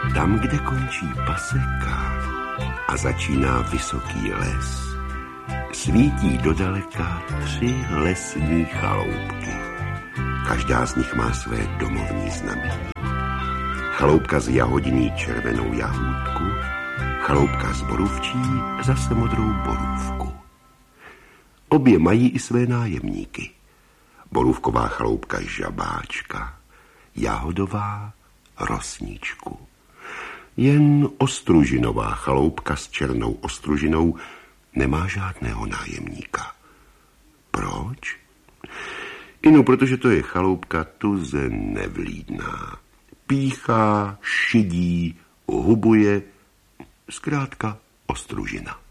Tam, kde končí paseka a začíná vysoký les, svítí dodaleka 3 lesní chaloupky. Každá z nich má své domovní znamení. Chaloupka z Jahodiní červenou jahůdku, chaloupka z Borůvčí zase modrou borůvku. Obě mají i své nájemníky. Borůvková chaloupka žabáčka, jahodová rosničku. Jen ostružinová chaloupka s černou ostružinou nemá žádného nájemníka. Proč? Ino, protože to je chaloupka tuze nevlídná. Píchá, šidí, hubuje, zkrátka ostružina.